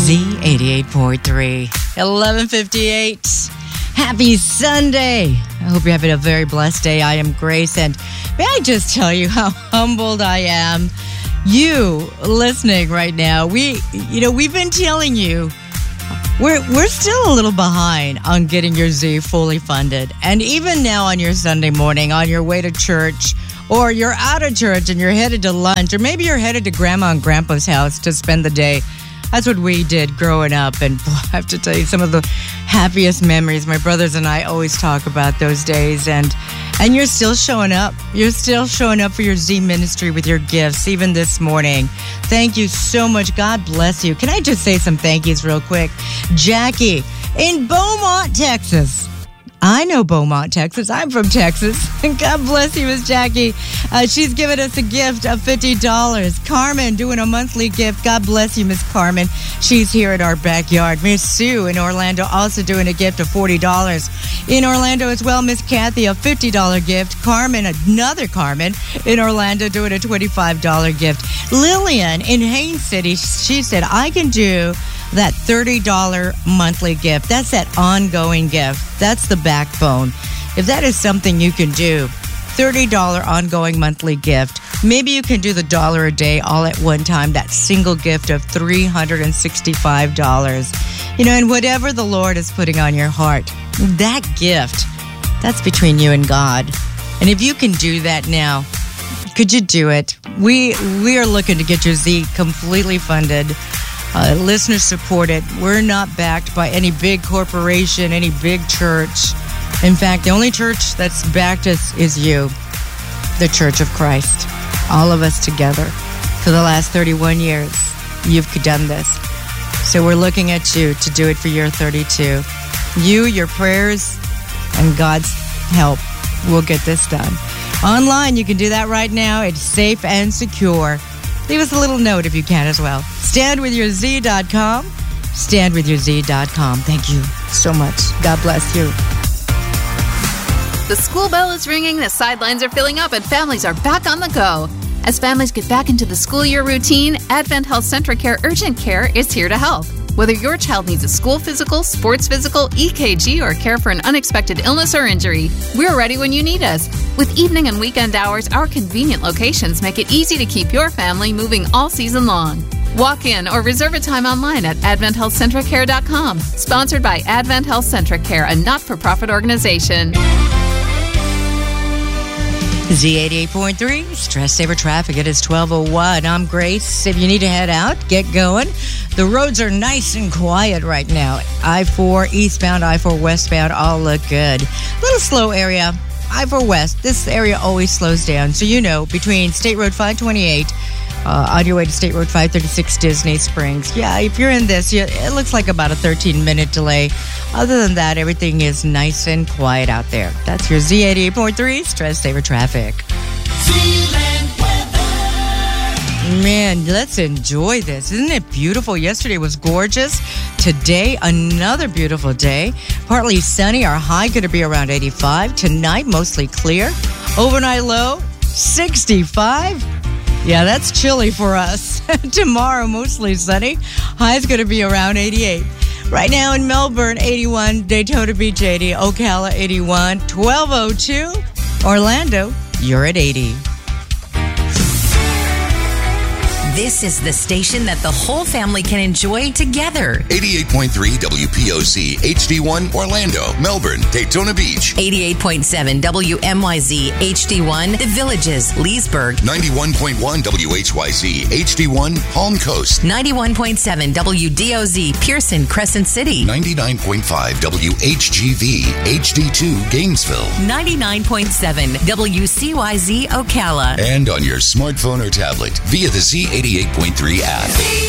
Z88.3, 11:58. Happy Sunday. I hope you're having a very blessed day. I am Grace, and may I just tell you how humbled I am. You listening right now, we've been telling you we're still a little behind on getting your Z fully funded. And even now on your Sunday morning, on your way to church, or you're out of church and you're headed to lunch, or maybe you're headed to Grandma and Grandpa's house to spend the day. That's what we did growing up, and I have to tell you some of the happiest memories. My brothers and I always talk about those days, and you're still showing up. You're still showing up for your Z ministry with your gifts, even this morning. Thank you so much. God bless you. Can I just say some thank yous real quick? Jackie in Beaumont, Texas. I know Beaumont, Texas. I'm from Texas. And God bless you, Miss Jackie. She's given us a gift of $50. Carmen doing a monthly gift. God bless you, Miss Carmen. She's here in our backyard. Miss Sue in Orlando also doing a gift of $40. In Orlando as well, Miss Kathy, a $50 gift. Carmen, another Carmen in Orlando doing a $25 gift. Lillian in Haines City, she said, I can do that $30 monthly gift. That's that ongoing gift. That's the backbone. If that is something you can do, $30 ongoing monthly gift. Maybe you can do the $1 a day all at one time, that single gift of $365. And whatever the Lord is putting on your heart, that gift, that's between you and God. And if you can do that now, could you do it? We are looking to get your Z completely funded. Listener supported. We're not backed by any big corporation, any big church. In fact, the only church that's backed us is you, the Church of Christ. All of us together. For the last 31 years, you've done this. So we're looking at you to do it for year 32. You, your prayers, and God's help will get this done. Online, you can do that right now. It's safe and secure. Leave us a little note if you can as well. StandWithYourZ.com. StandWithYourZ.com. Thank you so much. God bless you. The school bell is ringing, the sidelines are filling up, and families are back on the go. As families get back into the school year routine, Advent Health Centracare Urgent Care is here to help. Whether your child needs a school physical, sports physical, EKG, or care for an unexpected illness or injury, we're ready when you need us. With evening and weekend hours, our convenient locations make it easy to keep your family moving all season long. Walk in or reserve a time online at AdventHealthCentricare.com. Sponsored by Advent Health Centricare, a not-for-profit organization. Z88.3, Stress Saver Traffic. It is 12:01. I'm Grace. If you need to head out, get going. The roads are nice and quiet right now. I-4 eastbound, I-4 westbound, all look good. Little slow area. I-4 west. This area always slows down. So between State Road 528 on your way to State Road 536 Disney Springs. Yeah, if you're in this, it looks like about a 13-minute delay. Other than that, everything is nice and quiet out there. That's your Z88.3 Stress Saver Traffic. Man, let's enjoy this. Isn't it beautiful? Yesterday was gorgeous. Today, another beautiful day. Partly sunny. Our high going to be around 85. Tonight, mostly clear. Overnight low, 65. Yeah, that's chilly for us. Tomorrow, mostly sunny. High's going to be around 88. Right now in Melbourne, 81. Daytona Beach, 80. Ocala, 81. 12:02. Orlando, you're at 80. This is the station that the whole family can enjoy together. 88.3 WPOC HD1 Orlando, Melbourne, Daytona Beach. 88.7 WMYZ HD1 The Villages, Leesburg. 91.1 WHYZ HD1 Palm Coast. 91.7 WDOZ Pearson, Crescent City. 99.5 WHGV HD2 Gainesville. 99.7 WCYZ Ocala. And on your smartphone or tablet via the Z88.3 app.